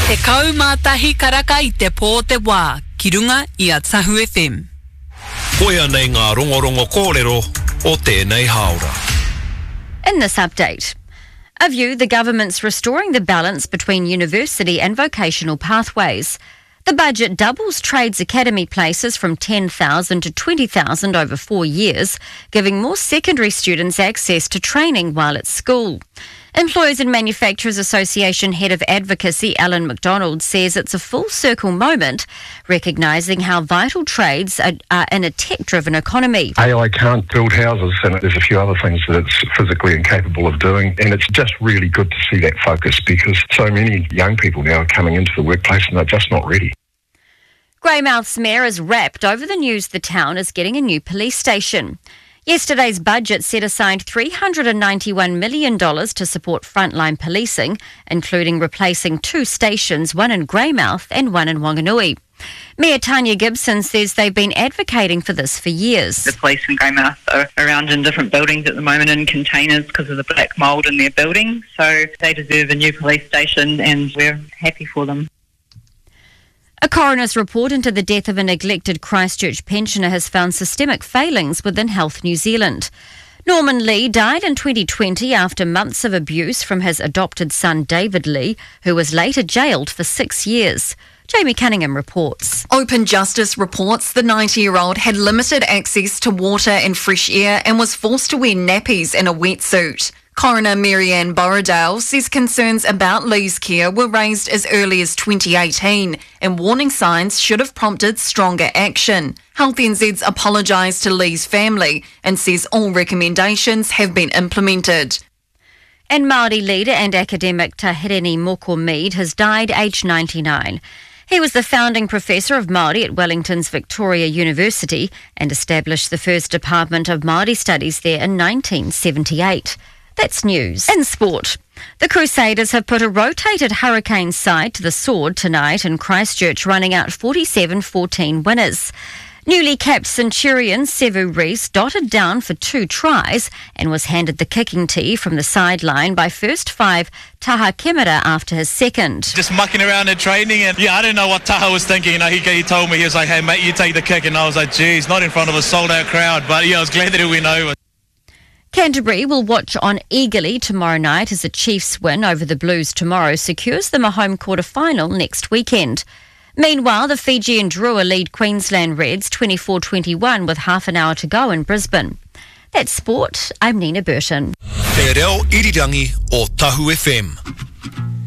Te kaumātahi karaka I te pō te wā, ki runga I a Tahu FM. Koia nei ngā rongorongo kōrero o tēnei haora. In this update, a view the government's restoring the balance between university and vocational pathways. The budget doubles trades academy places from 10,000 to 20,000 over 4 years, giving more secondary students access to training while at school. Employers and Manufacturers Association Head of Advocacy Alan McDonald says it's a full circle moment, recognising how vital trades are in a tech-driven economy. AI can't build houses, and there's a few other things that it's physically incapable of doing, and it's just really good to see that focus because so many young people now are coming into the workplace and they're just not ready. Greymouth's mayor is rapt over the news the town is getting a new police station. Yesterday's budget set aside $391 million to support frontline policing, including replacing 2 stations, one in Greymouth and one in Wanganui. Mayor Tanya Gibson says they've been advocating for this for years. The police in Greymouth are around in different buildings at the moment in containers because of the black mould in their building, so they deserve a new police station and we're happy for them. A coroner's report into the death of a neglected Christchurch pensioner has found systemic failings within Health New Zealand. Norman Lee died in 2020 after months of abuse from his adopted son David Lee, who was later jailed for 6 years. Jamie Cunningham reports. Open Justice reports the 90-year-old had limited access to water and fresh air and was forced to wear nappies and a wetsuit. Coroner Marianne Borrowdale says concerns about Lee's care were raised as early as 2018 and warning signs should have prompted stronger action. Health NZ's apologised to Lee's family and says all recommendations have been implemented. And Māori leader and academic Tahireni Moko Mead has died aged 99. He was the founding professor of Māori at Wellington's Victoria University and established the first department of Māori studies there in 1978. That's news. In sport, the Crusaders have put a rotated Hurricane side to the sword tonight in Christchurch, running out 47-14 winners. Newly capped Centurion Sevu Reece dotted down for 2 tries and was handed the kicking tee from the sideline by first 5 Taha Kemera after his second. Just mucking around in training, and I don't know what Taha was thinking. He told me, he was like, hey mate, you take the kick, and I was like, geez, not in front of a sold out crowd, but I was glad that he went over. Canterbury will watch on eagerly tomorrow night as the Chiefs' win over the Blues tomorrow secures them a home quarter-final next weekend. Meanwhile, the Fijian Drua lead Queensland Reds 24-21 with half an hour to go in Brisbane. That's sport. I'm Nina Burton. Te reo irirangi o Tahu FM.